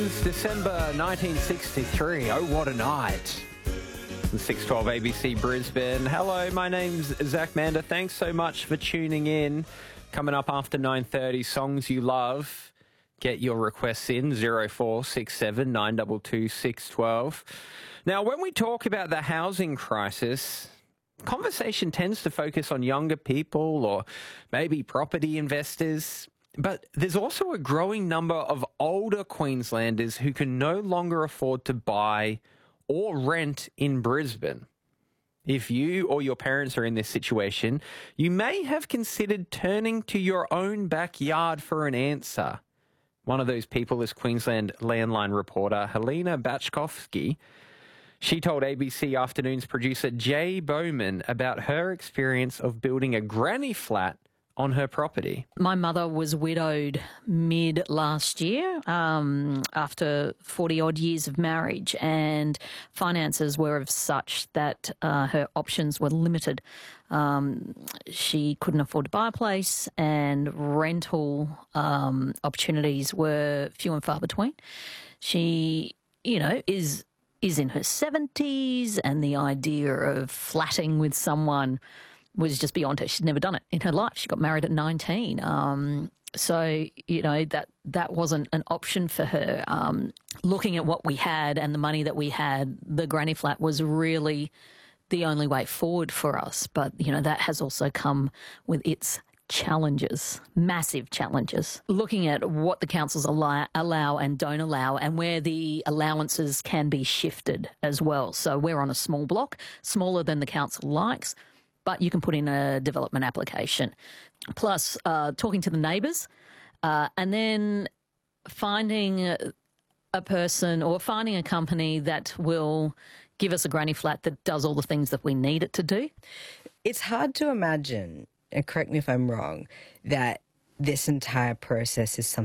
It's December 1963. Oh, what a night. The 612 ABC Brisbane. Hello, my name's Zach Mander. Thanks so much for tuning in. Coming up after 9:30, songs you love. Get your requests in, 0467 922 612. Now, when we talk about the housing crisis, conversation tends to focus on younger people or maybe property investors. But there's also a growing number of older Queenslanders who can no longer afford to buy or rent in Brisbane. If you or your parents are in this situation, you may have considered turning to your own backyard for an answer. One of those people is Queensland Landline reporter Helena Bachkovsky. She told ABC Afternoon's producer Jay Bowman about her experience of building a granny flat on her property. My mother was widowed mid last year after 40-odd years of marriage, and finances were of such that her options were limited. She couldn't afford to buy a place, and rental opportunities were few and far between. She, is in her 70s, and the idea of flatting with someone was just beyond her. She'd never done it in her life. She got married at 19. So, that wasn't an option for her. Looking at what we had and the money that we had, the granny flat was really the only way forward for us. But, that has also come with its challenges, massive challenges. Looking at what the councils allow and don't allow, and where the allowances can be shifted as well. So we're on a small block, smaller than the council likes, but you can put in a development application. Plus, talking to the neighbours, and then finding a person or finding a company that will give us a granny flat that does all the things that we need it to do. It's hard to imagine, and correct me if I'm wrong, that this entire process is something